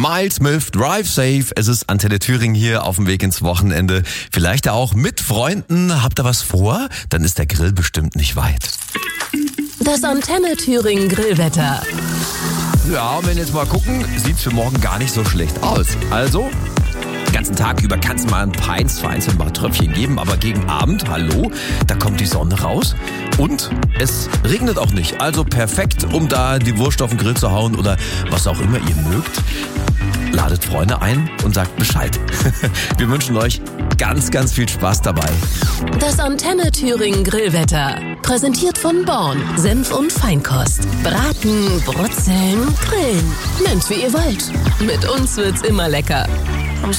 Miles Smith, Drive Safe. Es ist Antenne Thüringen hier auf dem Weg ins Wochenende. Vielleicht auch mit Freunden. Habt ihr was vor? Dann ist der Grill bestimmt nicht weit. Das Antenne Thüringen Grillwetter. Ja, und wenn wir jetzt mal gucken, sieht's für morgen gar nicht so schlecht aus. Also, den ganzen Tag über kann es mal ein paar vereinzelt mal Tröpfchen geben, aber gegen Abend, hallo, da kommt die Sonne raus und es regnet auch nicht. Also perfekt, um da die Wurst auf den Grill zu hauen oder was auch immer ihr mögt. Ladet Freunde ein und sagt Bescheid. Wir wünschen euch ganz, ganz viel Spaß dabei. Das Antenne Thüringen Grillwetter. Präsentiert von Born. Senf und Feinkost. Braten, brutzeln, grillen. Nennt wie ihr wollt. Mit uns wird's immer lecker.